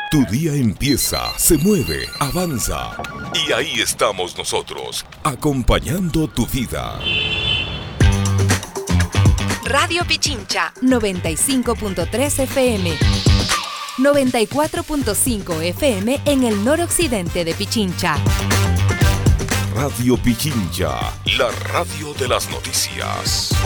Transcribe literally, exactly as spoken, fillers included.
Tu día empieza, se mueve, avanza. Y ahí estamos nosotros, acompañando tu vida. Radio Pichincha, noventa y cinco punto tres F M. noventa y cuatro punto cinco F M en el noroccidente de Pichincha. Radio Pichincha, la radio de las noticias.